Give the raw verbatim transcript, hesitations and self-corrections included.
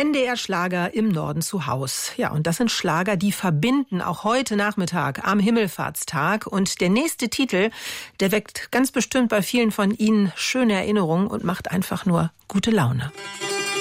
N D R-Schlager im Norden zu Haus. Ja, und das sind Schlager, die verbinden, auch heute Nachmittag am Himmelfahrtstag. Und der nächste Titel, der weckt ganz bestimmt bei vielen von Ihnen schöne Erinnerungen und macht einfach nur gute Laune.